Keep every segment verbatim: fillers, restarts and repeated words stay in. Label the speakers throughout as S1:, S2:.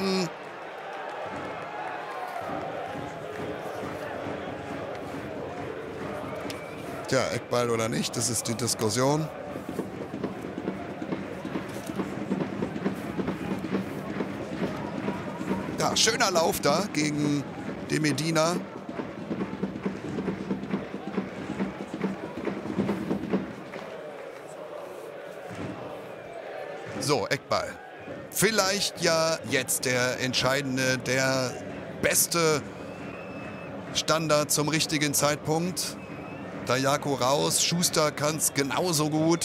S1: Minuten. Tja, Eckball oder nicht, das ist die Diskussion. Ja, schöner Lauf da gegen De Medina. So, Eckball. Vielleicht ja jetzt der entscheidende, der beste Standard zum richtigen Zeitpunkt. Dayako raus, Schuster kann es genauso gut.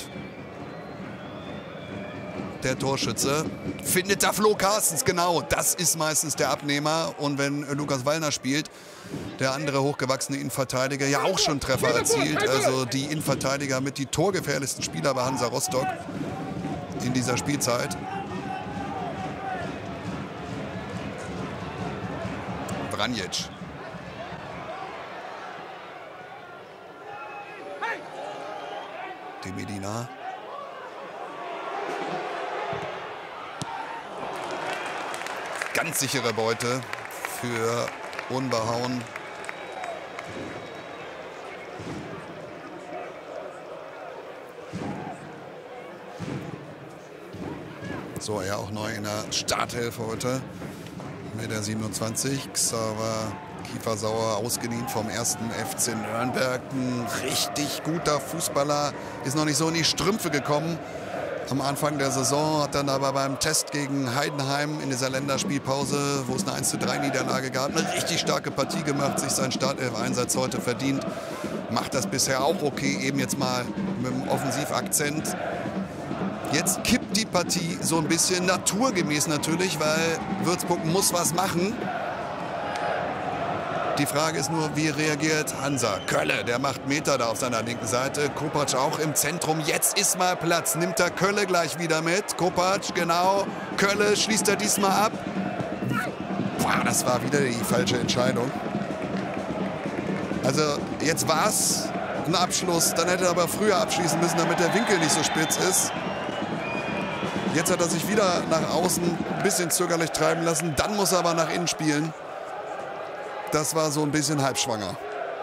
S1: Der Torschütze findet da Flo Carstens, genau. Das ist meistens der Abnehmer. Und wenn Lukas Wallner spielt, der andere hochgewachsene Innenverteidiger, ja auch schon Treffer erzielt. Also die Innenverteidiger mit die torgefährlichsten Spieler bei Hansa Rostock in dieser Spielzeit. Vranjic. De Medina. Ganz sichere Beute für Unbehauen. So, er auch neu in der Starthilfe heute mit der siebenundzwanzig. Xaver Kiefersauer, ausgeliehen vom ersten F C Nürnberg. Ein richtig guter Fußballer, ist noch nicht so in die Strümpfe gekommen am Anfang der Saison, hat dann aber beim Test gegen Heidenheim in dieser Länderspielpause, wo es eine eins zu drei Niederlage gab, eine richtig starke Partie gemacht, sich seinen Startelf-Einsatz heute verdient. Macht das bisher auch okay, eben jetzt mal mit dem Offensivakzent. Jetzt kippt die Partie so ein bisschen, naturgemäß natürlich, weil Würzburg muss was machen. Die Frage ist nur, wie reagiert Hansa? Kölle, der macht Meter da auf seiner linken Seite. Kopac auch im Zentrum. Jetzt ist mal Platz. Nimmt er Kölle gleich wieder mit. Kopac, genau. Kölle schließt er diesmal ab. Boah, das war wieder die falsche Entscheidung. Also jetzt war es ein Abschluss. Dann hätte er aber früher abschließen müssen, damit der Winkel nicht so spitz ist. Jetzt hat er sich wieder nach außen ein bisschen zögerlich treiben lassen. Dann muss er aber nach innen spielen. Das war so ein bisschen halbschwanger.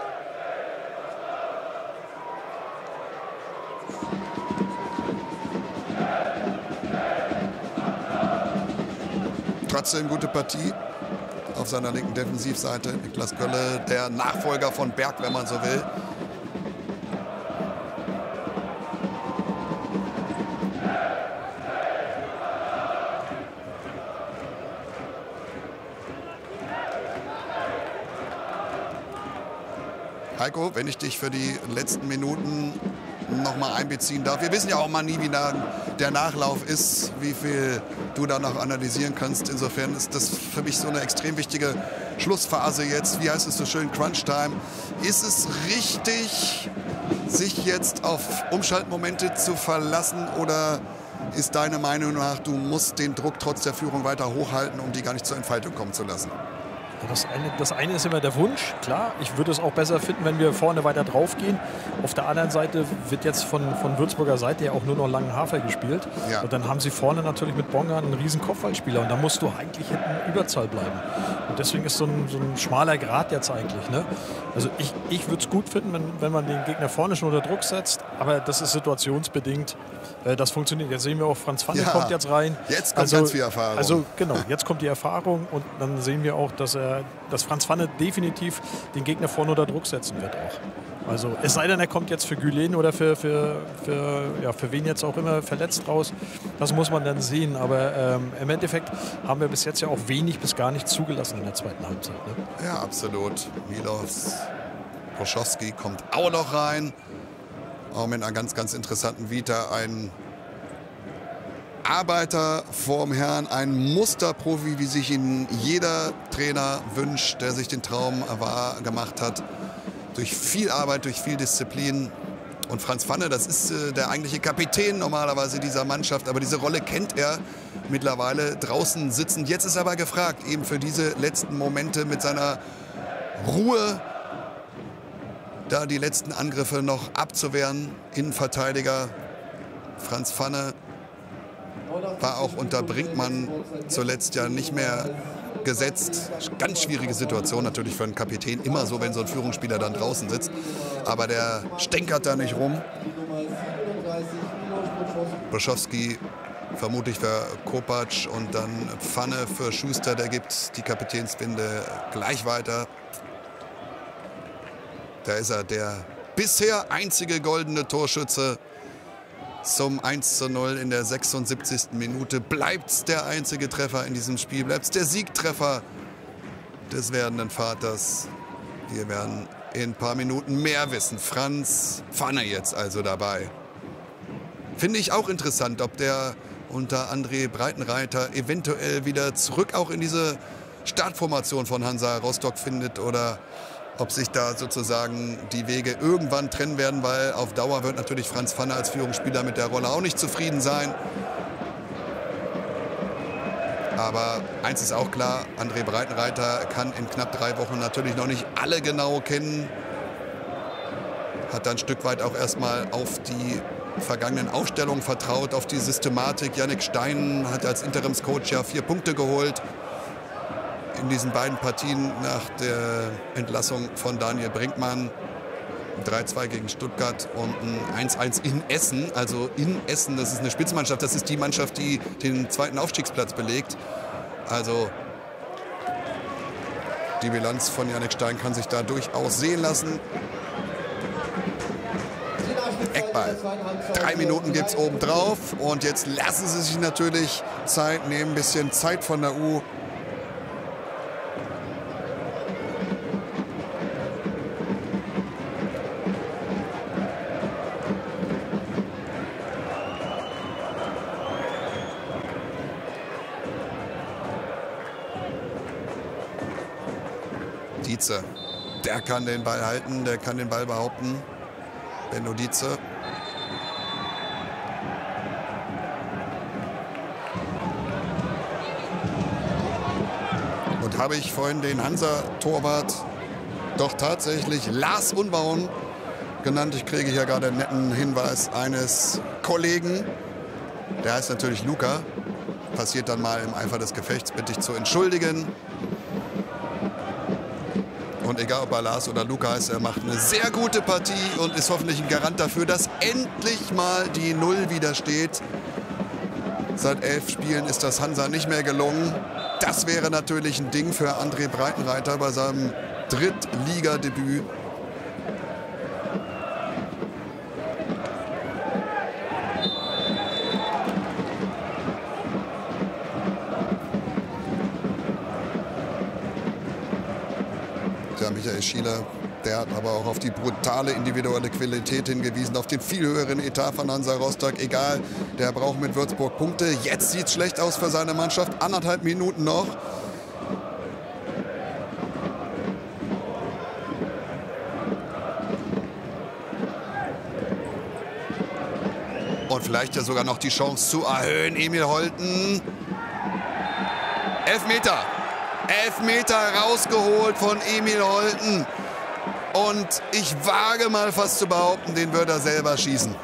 S1: Trotzdem gute Partie auf seiner linken Defensivseite. Niklas Kölle, der Nachfolger von Berg, wenn man so will. Heiko, wenn ich dich für die letzten Minuten noch mal einbeziehen darf. Wir wissen ja auch mal nie, wie der Nachlauf ist, wie viel du da noch analysieren kannst. Insofern ist das für mich so eine extrem wichtige Schlussphase jetzt. Wie heißt es so schön? Crunch-Time. Ist es richtig, sich jetzt auf Umschaltmomente zu verlassen, oder ist deine Meinung nach, du musst den Druck trotz der Führung weiter hochhalten, um die gar nicht zur Entfaltung kommen zu lassen?
S2: Das eine, das eine ist immer der Wunsch, klar. Ich würde es auch besser finden, wenn wir vorne weiter drauf gehen. Auf der anderen Seite wird jetzt von, von Würzburger Seite ja auch nur noch Langenhafer gespielt.
S1: Ja. Und
S2: dann haben sie vorne natürlich mit Bonga einen riesen Kopfballspieler. Und da musst du eigentlich hinten Überzahl bleiben. Und deswegen ist so ein, so ein schmaler Grat jetzt eigentlich. Ne? Also ich, ich würde es gut finden, wenn, wenn man den Gegner vorne schon unter Druck setzt. Aber das ist situationsbedingt. Äh, das funktioniert. Jetzt sehen wir auch, Franz Pfanne ja, kommt jetzt rein.
S1: Jetzt kommt
S2: also,
S1: ganz viel Erfahrung.
S2: Also genau, jetzt kommt die Erfahrung. Und dann sehen wir auch, dass er dass Franz Pfanne definitiv den Gegner vorne unter Druck setzen wird auch. Also es sei denn, er kommt jetzt für Gülen oder für, für, für, ja, für wen jetzt auch immer verletzt raus. Das muss man dann sehen. Aber ähm, im Endeffekt haben wir bis jetzt ja auch wenig bis gar nichts zugelassen in der zweiten Halbzeit. Ne?
S1: Ja, absolut. Milos Proschowski kommt auch noch rein. Auch mit einer ganz, ganz interessanten Vita. Ein Arbeiter vorm Herrn, ein Musterprofi, wie sich ihn jeder Trainer wünscht, der sich den Traum wahr gemacht hat. Durch viel Arbeit, durch viel Disziplin. Und Franz Pfanne, das ist äh, der eigentliche Kapitän normalerweise dieser Mannschaft. Aber diese Rolle kennt er mittlerweile draußen sitzend. Jetzt ist er aber gefragt, eben für diese letzten Momente mit seiner Ruhe, da die letzten Angriffe noch abzuwehren. Innenverteidiger Franz Pfanne. war auch unter Brinkmann zuletzt ja nicht mehr gesetzt. Ganz schwierige Situation natürlich für einen Kapitän. Immer so, wenn so ein Führungsspieler dann draußen sitzt. Aber der stänkert da nicht rum. Braschowski vermutlich für Kopacz und dann Pfanne für Schuster. Der gibt die Kapitänsbinde gleich weiter. Da ist er, der bisher einzige goldene Torschütze. Zum eins zu null in der sechsundsiebzigsten Minute bleibt der einzige Treffer in diesem Spiel, bleibt der Siegtreffer des werdenden Vaters. Wir werden in ein paar Minuten mehr wissen. Franz Pfanne jetzt also dabei. Finde ich auch interessant, ob der unter André Breitenreiter eventuell wieder zurück auch in diese Startformation von Hansa Rostock findet oder ob sich da sozusagen die Wege irgendwann trennen werden, weil auf Dauer wird natürlich Franz Pfanne als Führungsspieler mit der Rolle auch nicht zufrieden sein. Aber eins ist auch klar, André Breitenreiter kann in knapp drei Wochen natürlich noch nicht alle genau kennen. Hat dann ein Stück weit auch erstmal auf die vergangenen Aufstellungen vertraut, auf die Systematik. Jannik Stein hat als Interimscoach ja vier Punkte geholt in diesen beiden Partien nach der Entlassung von Daniel Brinkmann. drei zwei gegen Stuttgart und ein eins eins in Essen. Also in Essen, das ist eine Spitzenmannschaft. Das ist die Mannschaft, die den zweiten Aufstiegsplatz belegt. Also die Bilanz von Jannik Stein kann sich da durchaus sehen lassen. Eckball. Drei Minuten gibt es obendrauf. Und jetzt lassen sie sich natürlich Zeit nehmen. Ein bisschen Zeit von der U. Dietze. Der kann den Ball halten, der kann den Ball behaupten. Benno Dietze. Und habe ich vorhin den Hansa-Torwart doch tatsächlich Lars Unbauen genannt. Ich kriege hier gerade einen netten Hinweis eines Kollegen. Der heißt natürlich Luca. Passiert dann mal im Eifer des Gefechts, bitte ich zu entschuldigen. Und egal, ob er Lars oder Luca heißt, er macht eine sehr gute Partie und ist hoffentlich ein Garant dafür, dass endlich mal die Null wieder steht. Seit elf Spielen ist das Hansa nicht mehr gelungen. Das wäre natürlich ein Ding für André Breitenreiter bei seinem Drittligadebüt. Michael Schieler, der hat aber auch auf die brutale individuelle Qualität hingewiesen, auf den viel höheren Etat von Hansa Rostock. Egal, der braucht mit Würzburg Punkte. Jetzt sieht es schlecht aus für seine Mannschaft. Anderthalb Minuten noch. Und vielleicht ja sogar noch die Chance zu erhöhen. Emil Holten. Elfmeter. Elfmeter rausgeholt von Emil Holten. Und ich wage mal fast zu behaupten, den wird er selber schießen.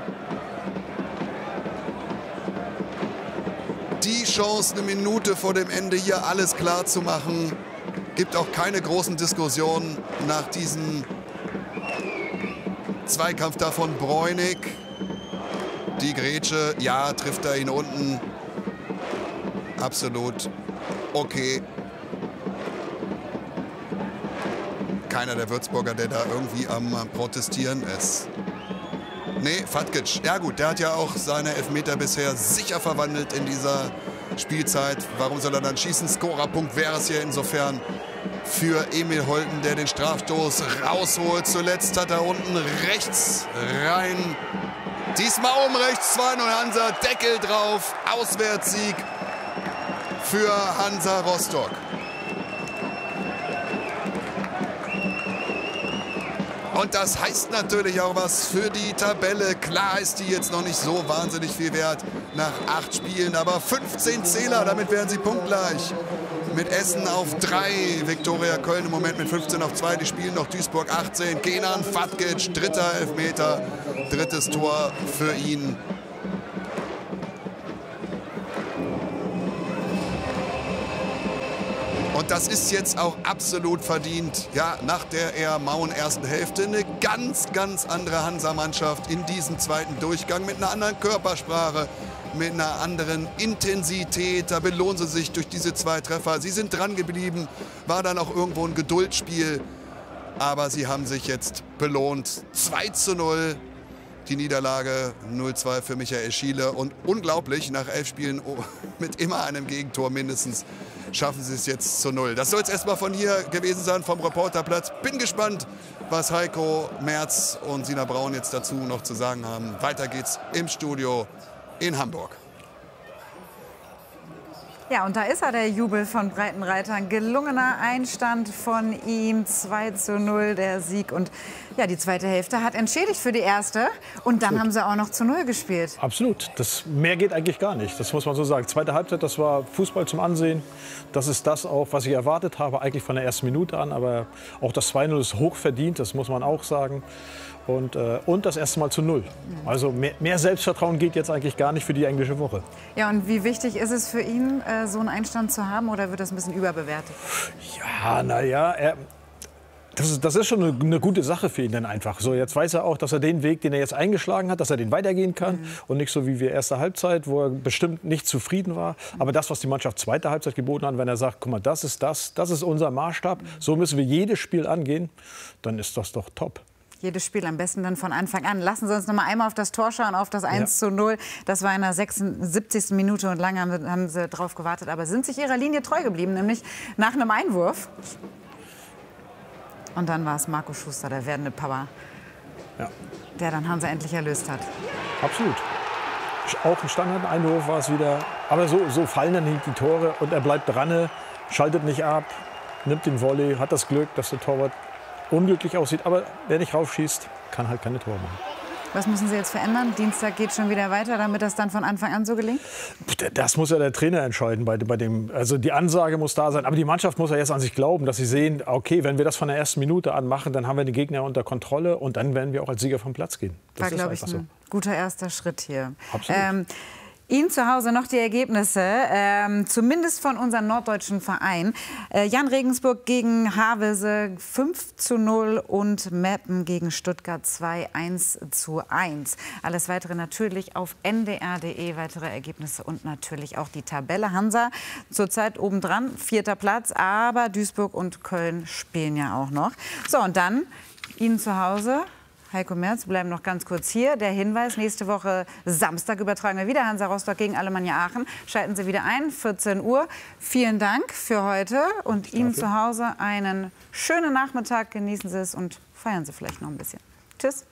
S1: Die Chance, eine Minute vor dem Ende hier alles klar zu machen. Gibt auch keine großen Diskussionen nach diesem Zweikampf da von Bräunig. Die Grätsche, ja, trifft er ihn unten. Absolut okay. Keiner der Würzburger, der da irgendwie am Protestieren ist. Nee, Fatkic. Ja gut, der hat ja auch seine Elfmeter bisher sicher verwandelt in dieser Spielzeit. Warum soll er dann schießen? Scorerpunkt wäre es hier insofern für Emil Holten, der den Strafstoß rausholt. Zuletzt hat er unten rechts rein. Diesmal oben rechts zwei null Hansa. Deckel drauf. Auswärtssieg für Hansa Rostock. Und das heißt natürlich auch was für die Tabelle. Klar ist die jetzt noch nicht so wahnsinnig viel wert nach acht Spielen, aber fünfzehn Zähler, damit wären sie punktgleich. Mit Essen auf drei, Viktoria Köln im Moment mit fünfzehn auf zwei, die spielen noch Duisburg achtzehn. Kenan Fatkic, dritter Elfmeter, drittes Tor für ihn. Und das ist jetzt auch absolut verdient. Ja, nach der eher mauen ersten Hälfte eine ganz, ganz andere Hansa-Mannschaft in diesem zweiten Durchgang mit einer anderen Körpersprache, mit einer anderen Intensität. Da belohnen sie sich durch diese zwei Treffer. Sie sind dran geblieben, war dann auch irgendwo ein Geduldsspiel. Aber sie haben sich jetzt belohnt. zwei zu null. Die Niederlage null zwei für Michael Schiele. Und unglaublich, nach elf Spielen mit immer einem Gegentor mindestens, schaffen sie es jetzt zu null. Das soll es erstmal von hier gewesen sein, vom Reporterplatz. Bin gespannt, was Heiko Merz und Sina Braun jetzt dazu noch zu sagen haben. Weiter geht's im Studio in Hamburg.
S3: Ja, und da ist er, der Jubel von Breitenreiter. Ein gelungener Einstand von ihm. zwei zu null der Sieg. Und ja, die zweite Hälfte hat entschädigt für die erste. Und dann Absolut. haben sie auch noch zu null gespielt.
S2: Absolut. Das, mehr geht eigentlich gar nicht. Das muss man so sagen. Zweite Halbzeit, das war Fußball zum Ansehen. Das ist das auch, was ich erwartet habe, eigentlich von der ersten Minute an. Aber auch das zwei null ist hochverdient, das muss man auch sagen. Und, äh, und das erste Mal zu null. Also mehr, mehr Selbstvertrauen geht jetzt eigentlich gar nicht für die englische Woche.
S3: Ja, und wie wichtig ist es für ihn, äh, so einen Einstand zu haben, oder wird das ein bisschen überbewertet?
S2: Ja, naja, er, das, ist, das ist schon eine, eine gute Sache für ihn dann einfach. So, jetzt weiß er auch, dass er den Weg, den er jetzt eingeschlagen hat, dass er den weitergehen kann. Mhm. Und nicht so wie wir erste Halbzeit, wo er bestimmt nicht zufrieden war. Mhm. Aber das, was die Mannschaft zweite Halbzeit geboten hat, wenn er sagt, guck mal, das ist das, das ist unser Maßstab, mhm. so müssen wir jedes Spiel angehen, dann ist das doch top.
S3: Jedes Spiel am besten dann von Anfang an. Lassen Sie uns noch mal einmal auf das Tor schauen, auf das eins zu null. Das war in der sechsundsiebzigsten Minute und lange haben, haben sie darauf gewartet. Aber sind sich ihrer Linie treu geblieben, nämlich nach einem Einwurf. Und dann war es Marco Schuster, der werdende Papa, ja. der dann Hansa endlich erlöst hat.
S2: Absolut. Auch ein Standard-Einwurf war es wieder. Aber so, so fallen dann die Tore und er bleibt dran, schaltet nicht ab, nimmt den Volley, hat das Glück, dass der Torwart unglücklich aussieht, aber wer nicht raufschießt, kann halt keine Tore machen.
S3: Was müssen Sie jetzt verändern? Dienstag geht schon wieder weiter, damit das dann von Anfang an so gelingt?
S2: Das muss ja der Trainer entscheiden. Bei, bei dem, also die Ansage muss da sein, aber die Mannschaft muss ja jetzt an sich glauben, dass sie sehen, okay, wenn wir das von der ersten Minute an machen, dann haben wir den Gegner unter Kontrolle und dann werden wir auch als Sieger vom Platz gehen. Das
S3: war, glaube ich, ein so. guter erster Schritt hier.
S2: Absolut. Ähm,
S3: Ihnen zu Hause noch die Ergebnisse, ähm, zumindest von unserem norddeutschen Verein. Äh, Jan Regensburg gegen Havelse fünf zu null und Meppen gegen Stuttgart zwei eins zu eins. Alles Weitere natürlich auf n d r punkt d e, weitere Ergebnisse und natürlich auch die Tabelle. Hansa zurzeit obendran, vierter Platz, aber Duisburg und Köln spielen ja auch noch. So, und dann Ihnen zu Hause. Heiko Merz, bleiben noch ganz kurz hier. Der Hinweis, nächste Woche Samstag übertragen wir wieder Hansa Rostock gegen Alemannia Aachen. Schalten Sie wieder ein, vierzehn Uhr. Vielen Dank für heute und Ihnen zu Hause einen schönen Nachmittag. Genießen Sie es und feiern Sie vielleicht noch ein bisschen. Tschüss.